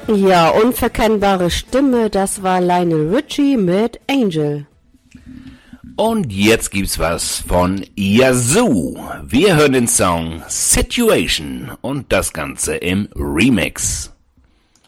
Ja, unverkennbare Stimme, das war Lionel Richie mit Angel. Und jetzt gibt's was von Yazoo. Wir hören den Song Situation und das Ganze im Remix.